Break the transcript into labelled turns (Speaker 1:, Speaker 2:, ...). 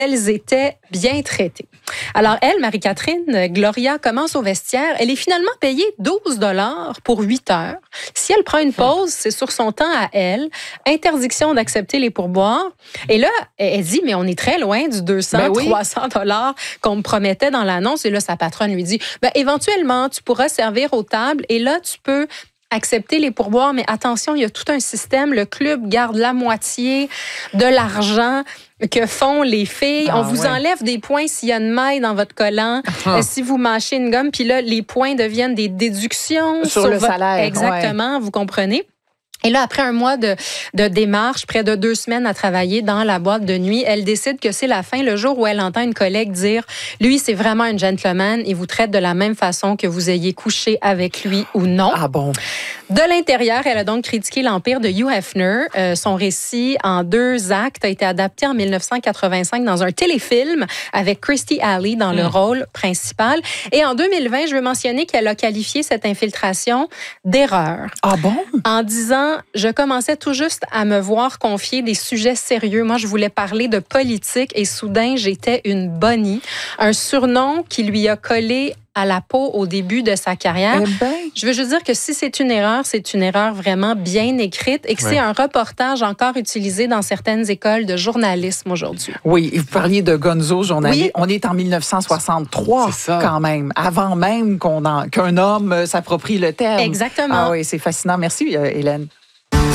Speaker 1: elles étaient bien traitées. Alors elle, Marie-Catherine, Gloria, commence au vestiaire. Elle est finalement payée 12 $ pour 8 heures. Si elle prend une pause, c'est sur son temps à elle. Interdiction d'accepter les pourboires. Et là, elle dit, mais on est très loin du 200, 300 $ qu'on me promettait dans l'annonce. Et là, sa patronne lui dit, éventuellement, tu pourras servir aux tables et là, tu peux accepter les pourboires, mais attention, il y a tout un système. Le club garde la moitié de l'argent que font les filles. On vous enlève des points s'il y a une maille dans votre collant, si vous mâchez une gomme, puis là, les points deviennent des déductions
Speaker 2: sur le salaire.
Speaker 1: Exactement, vous comprenez? Et là, après un mois de démarche, près de 2 semaines à travailler dans la boîte de nuit, elle décide que c'est la fin, le jour où elle entend une collègue dire « Lui, c'est vraiment un gentleman, il vous traite de la même façon que vous ayez couché avec lui ou non. »
Speaker 2: Ah bon?
Speaker 1: De l'intérieur, elle a donc critiqué l'empire de Hugh Hefner. Son récit en 2 actes a été adapté en 1985 dans un téléfilm avec Kirstie Alley dans le rôle principal. Et en 2020, je veux mentionner qu'elle a qualifié cette infiltration d'erreur.
Speaker 2: Ah bon?
Speaker 1: En disant « Je commençais tout juste à me voir confier des sujets sérieux. Moi, je voulais parler de politique et soudain, j'étais une bonnie. » Un surnom qui lui a collé à la peau au début de sa carrière. Je veux juste dire que si c'est une erreur vraiment bien écrite et que c'est un reportage encore utilisé dans certaines écoles de journalisme aujourd'hui.
Speaker 2: Oui, vous parliez de Gonzo, journaliste. Oui. On est en 1963 quand même, avant même qu'un homme s'approprie le terme.
Speaker 1: Exactement.
Speaker 2: Ah oui, c'est fascinant. Merci, Hélène.